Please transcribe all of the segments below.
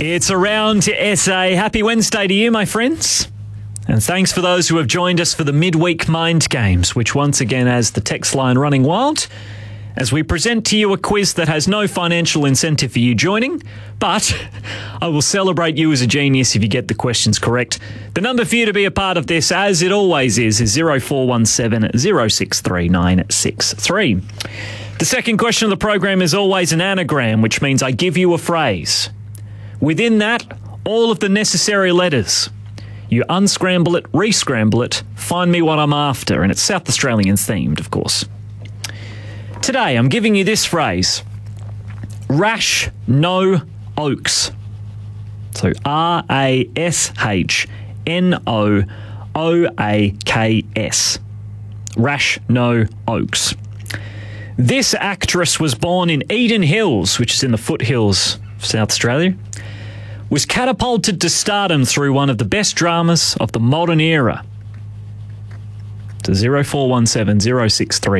It's Around SA. Happy Wednesday to you, my friends. And thanks for those who have joined us for the midweek Mind Games, which once again has the text line running wild, as we present to you a quiz that has no financial incentive for you joining, but I will celebrate you as a genius if you get the questions correct. The number for you to be a part of this, as it always is 0417 063 963. The second question of the program is always an anagram, which means I give you a phrase. Within that, all of the necessary letters. You unscramble it, re-scramble it, find me what I'm after, and it's South Australian themed, of course. Today, I'm giving you this phrase. Rash no oaks. So RASHNOOAKS. Rash no oaks. This actress was born in Eden Hills, which is in the foothills of South Australia, was catapulted to stardom through one of the best dramas of the modern era. So 0417 063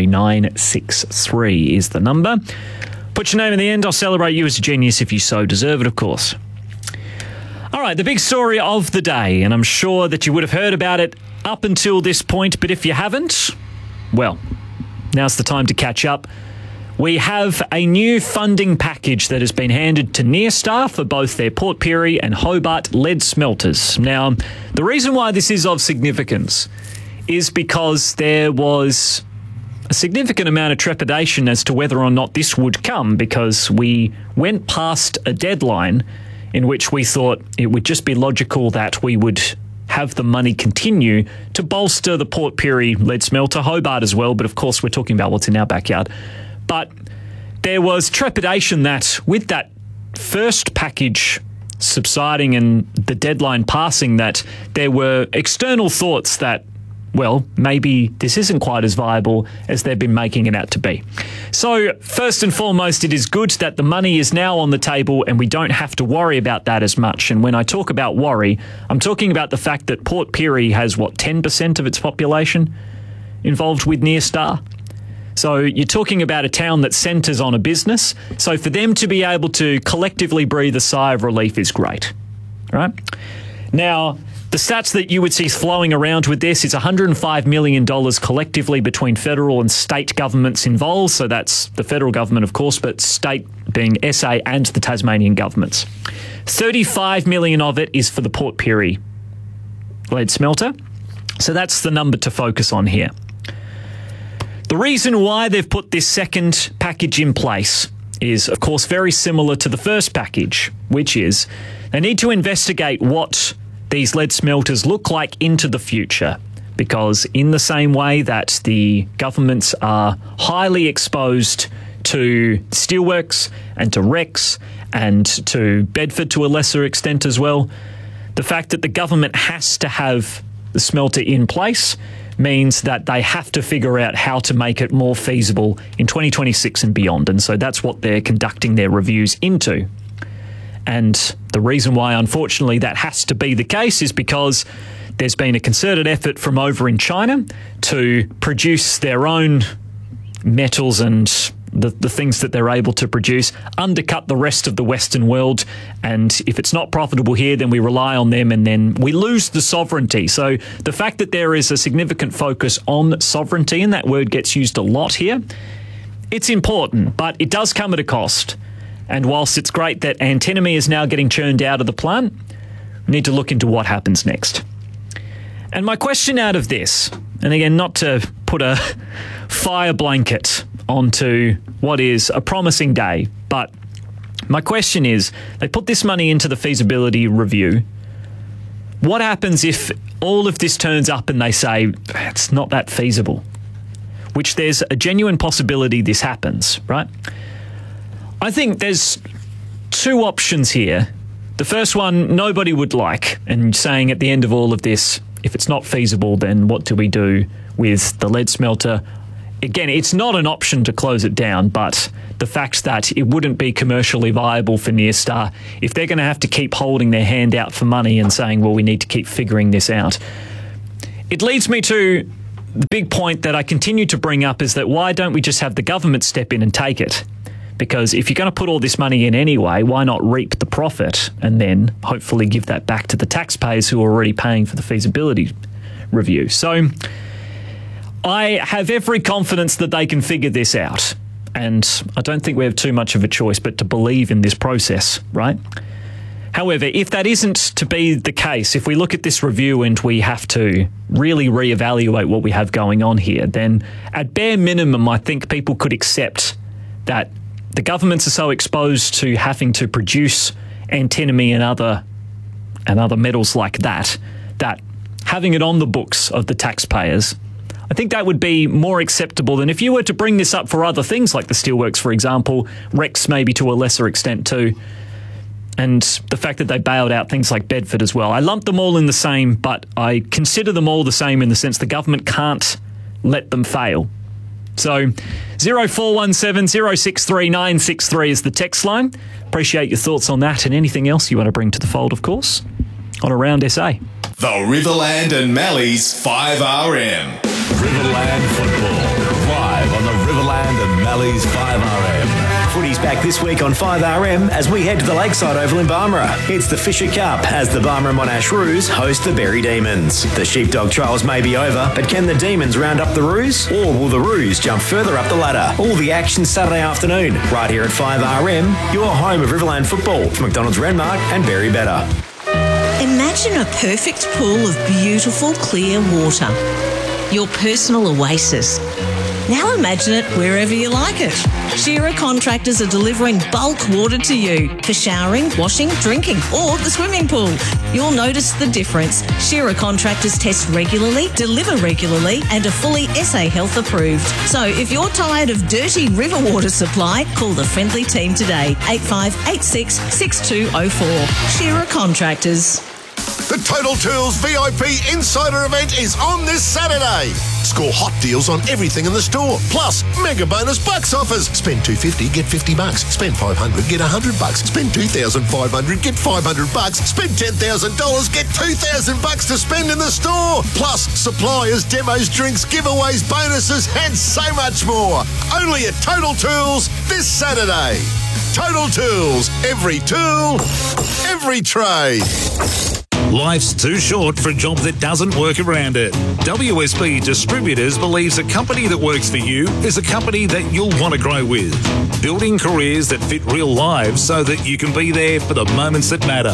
963 is the number. Put your name in the end. I'll celebrate you as a genius if you so deserve it, of course. All right, the big story of the day, and I'm sure that you would have heard about it up until this point, but if you haven't, well, now's the time to catch up. We have a new funding package that has been handed to Nyrstar for both their Port Pirie and Hobart lead smelters. Now, the reason why this is of significance is because there was a significant amount of trepidation as to whether or not this would come, because we went past a deadline in which we thought it would just be logical that we would have the money continue to bolster the Port Pirie lead smelter, Hobart as well, but of course we're talking about what's in our backyard. But there was trepidation that with that first package subsiding and the deadline passing, that there were external thoughts that, well, maybe this isn't quite as viable as they've been making it out to be. So first and foremost, it is good that the money is now on the table and we don't have to worry about that as much. And when I talk about worry, I'm talking about the fact that Port Pirie has, 10% of its population involved with Nyrstar? So you're talking about a town that centres on a business. So for them to be able to collectively breathe a sigh of relief is great, right? Now, the stats that you would see flowing around with this is $105 million collectively between federal and state governments involved. So that's the federal government, of course, but state being SA and the Tasmanian governments. $35 million of it is for the Port Pirie lead smelter. So that's the number to focus on here. The reason why they've put this second package in place is, of course, very similar to the first package, which is they need to investigate what these lead smelters look like into the future, because in the same way that the governments are highly exposed to steelworks and to Rex and to Bedford to a lesser extent as well, the fact that the government has to have the smelter in place means that they have to figure out how to make it more feasible in 2026 and beyond. And so that's what they're conducting their reviews into. And the reason why, unfortunately, that has to be the case is because there's been a concerted effort from over in China to produce their own metals and the things that they're able to produce, undercut the rest of the Western world. And if it's not profitable here, then we rely on them and then we lose the sovereignty. So the fact that there is a significant focus on sovereignty, and that word gets used a lot here, it's important, but it does come at a cost. And whilst it's great that antimony is now getting churned out of the plant, we need to look into what happens next. And my question out of this, and again, not to put a fire blanket onto what is a promising day, but my question is, they put this money into the feasibility review. What happens if all of this turns up and they say, it's not that feasible? Which there's a genuine possibility this happens, right? I think there's two options here. The first one, nobody would like, and saying at the end of all of this, if it's not feasible, then what do we do with the lead smelter? Again, it's not an option to close it down, but the fact that it wouldn't be commercially viable for Nyrstar, if they're going to have to keep holding their hand out for money and saying, well, we need to keep figuring this out. It leads me to the big point that I continue to bring up, is that why don't we just have the government step in and take it? Because if you're going to put all this money in anyway, why not reap the profit and then hopefully give that back to the taxpayers who are already paying for the feasibility review? So I have every confidence that they can figure this out. And I don't think we have too much of a choice but to believe in this process, right? However, if that isn't to be the case, if we look at this review and we have to really reevaluate what we have going on here, then at bare minimum, I think people could accept that the governments are so exposed to having to produce antimony and other metals like that, that having it on the books of the taxpayers, I think that would be more acceptable than if you were to bring this up for other things like the steelworks, for example, Rex maybe to a lesser extent too, and the fact that they bailed out things like Bedford as well. I lump them all in the same, but I consider them all the same in the sense the government can't let them fail. So 0417 063 963 is the text line. Appreciate your thoughts on that and anything else you want to bring to the fold, of course, on Around SA. The Riverland and Malleys 5RM. Riverland Football, live on the Riverland and Malleys 5RM. Footy's back this week on 5RM as we head to the Lakeside Oval in Barmera. It's the Fisher Cup as the Barmera Monash Roos host the Berry Demons. The sheepdog trials may be over, but can the Demons round up the Roos, or will the Roos jump further up the ladder? All the action Saturday afternoon, right here at 5RM, your home of Riverland football for McDonald's Renmark and Berry Better. Imagine a perfect pool of beautiful, clear water. Your personal oasis. Now imagine it wherever you like it. Shearer Contractors are delivering bulk water to you for showering, washing, drinking, or the swimming pool. You'll notice the difference. Shearer Contractors test regularly, deliver regularly, and are fully SA Health approved. So if you're tired of dirty river water supply, call the friendly team today. 8586 6204. Shearer Contractors. The Total Tools VIP Insider event is on this Saturday. Score hot deals on everything in the store. Plus, mega bonus bucks offers. Spend $250, get $50. Spend $500, get $100. Spend $2,500, get $500. Spend $10,000, get $2,000 to spend in the store. Plus, suppliers, demos, drinks, giveaways, bonuses, and so much more. Only at Total Tools this Saturday. Total Tools. Every tool, every trade. Life's too short for a job that doesn't work around it. WSB Distributors believes a company that works for you is a company that you'll want to grow with. Building careers that fit real lives so that you can be there for the moments that matter.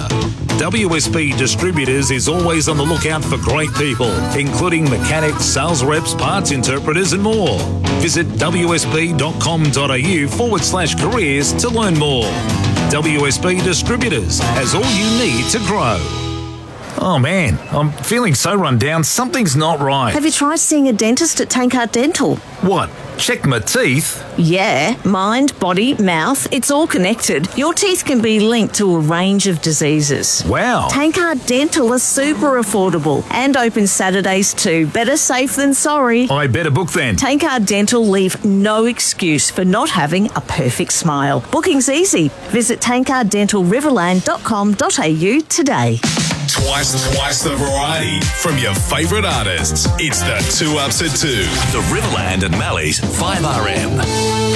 WSB Distributors is always on the lookout for great people, including mechanics, sales reps, parts interpreters and more. Visit wsb.com.au/careers to learn more. WSB Distributors has all you need to grow. Oh man, I'm feeling so run down, something's not right. Have you tried seeing a dentist at Tankard Dental? What? Check my teeth? Yeah, mind, body, mouth, it's all connected. Your teeth can be linked to a range of diseases. Wow. Tankard Dental is super affordable and open Saturdays too. Better safe than sorry. I better book then. Tankard Dental leave no excuse for not having a perfect smile. Booking's easy. Visit tankarddentalriverland.com.au today. Twice the variety from your favourite artists. It's the 2 Ups at 2. The Riverland and Malleys 5RM.